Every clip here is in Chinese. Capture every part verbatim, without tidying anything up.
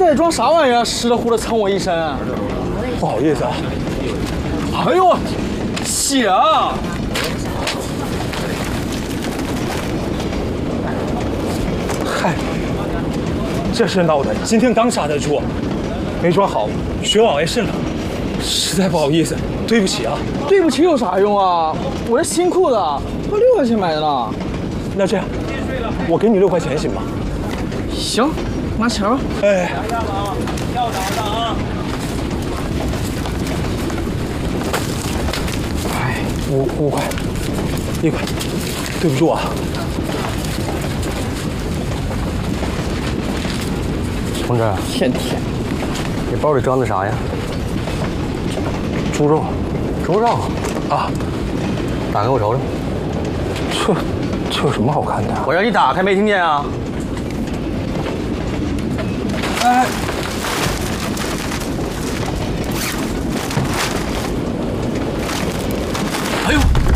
袋装啥玩意儿？湿了乎的蹭我一身。 不好意思啊。 哎呦，血啊！ 嗨，这是闹的，今天刚杀的猪，没装好，血往外渗了，实在不好意思，对不起啊。 对不起有啥用啊？我这新裤子花六块钱买的呢。 那这样，我给你六块钱行吗？ 行，拿钱吧。 哎。 要打的啊！ 哎，五五块，一块，对不住啊。 同志， 天天， 你包里装的啥呀？猪肉，猪肉啊， 打开我瞅瞅。 这这有什么好看的？ 我让你打开，没听见啊？ 哎，哎呦，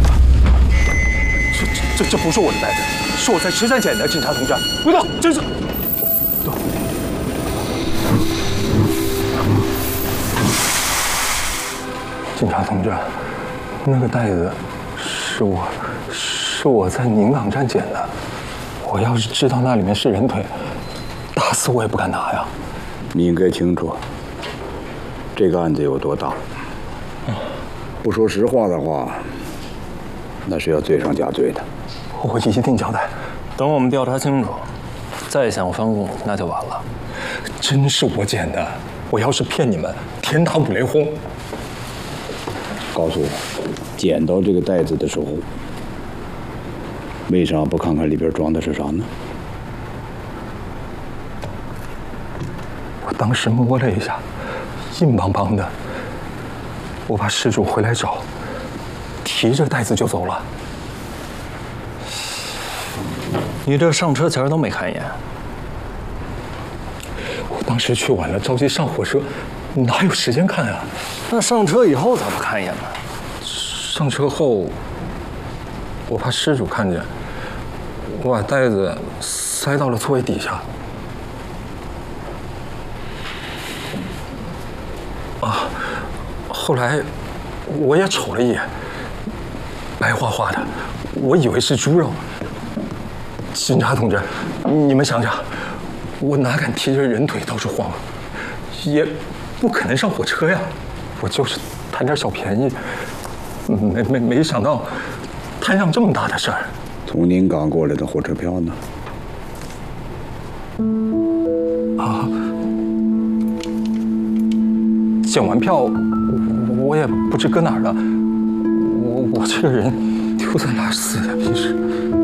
这这这这不是我的袋子，是我在车站捡的，警察同志，别动，这是。警察同志，那个袋子是我是我在宁港站捡的。我要是知道那里面是人腿，打死我也不敢拿呀。 你应该清楚，这个案子有多大。不说实话的话，那是要罪上加罪的。 我一定交代。 等我们调查清楚，再想翻供那就晚了。 真是我捡的，我要是骗你们，天打五雷轰。 告诉我，捡到这个袋子的时候，为啥不看看里边装的是啥呢？ 我当时摸了一下，硬邦邦的。我怕失主回来找，提着袋子就走了。 你这上车前都没看一眼？ 我当时去晚了，着急上火车，哪有时间看啊？ 那上车以后咋不看一眼呢？ 上车后，我怕失主看见，我把袋子塞到了座位底下。啊，后来我也瞅了一眼，白花花的，我以为是猪肉。警察同志，你们想想，我哪敢提着人腿到处晃，也不可能上火车呀。我就是贪点小便宜，没没没想到摊上这么大的事儿。 从宁港过来的火车票呢？ 啊，检完票，我也不知搁哪儿了。我我这个人丢三落四的，平时。